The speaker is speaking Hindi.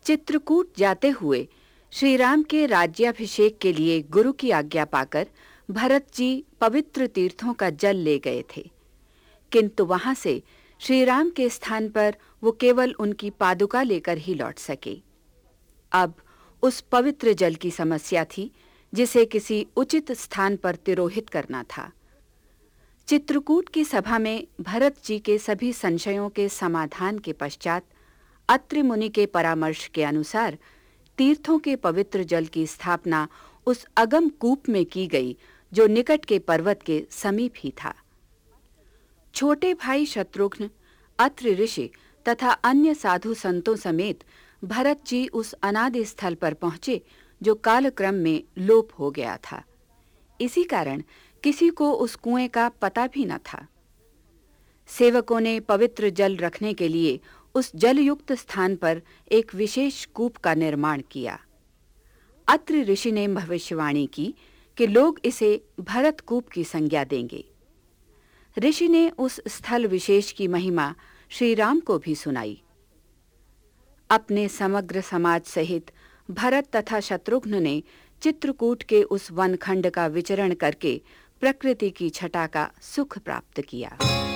चित्रकूट जाते हुए श्री राम के राज्याभिषेक के लिए गुरु की आज्ञा पाकर भरत जी पवित्र तीर्थों का जल ले गए थे, किंतु वहां से श्री राम के स्थान पर वो केवल उनकी पादुका लेकर ही लौट सके। अब उस पवित्र जल की समस्या थी जिसे किसी उचित स्थान पर तिरोहित करना था। चित्रकूट की सभा में भरत जी के सभी संशयों के समाधान के पश्चात अत्रि मुनि के परामर्श के अनुसार तीर्थों के पवित्र जल की स्थापना उस अगम कूप में की गई जो निकट के पर्वत के समीप ही था। छोटे भाई शत्रुघ्न, अत्रि ऋषि तथा अन्य साधु संतों समेत भरत जी उस अनादि स्थल पर पहुंचे जो कालक्रम में लोप हो गया था। इसी कारण किसी को उस कुएं का पता भी न था। सेवकों ने पवित्र जल रखने के लिए उस जलयुक्त स्थान पर एक विशेष कूप का निर्माण किया। अत्रि ऋषि ने भविष्यवाणी की कि लोग इसे भरत कूप की संज्ञा देंगे। ऋषि ने उस स्थल विशेष की महिमा श्री राम को भी सुनाई। अपने समग्र समाज सहित भरत तथा शत्रुघ्न ने चित्रकूट के उस वनखंड का विचरण करके प्रकृति की छटा का सुख प्राप्त किया।